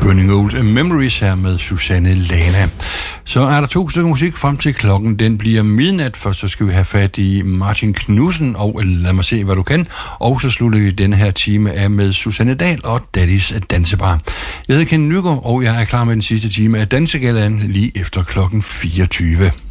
Burning Old Memories her med Susanne Lana. Så er der 2 stykker musik frem til klokken. Den bliver midnat, for så skal vi have fat i Martin Knudsen og Lad mig se, hvad du kan. Og så slutter vi denne her time af med Susanne Dahl og Daddys Dansebar. Jeg hedder Ken Nygaard, og jeg er klar med den sidste time af Dansegalaen lige efter klokken 24.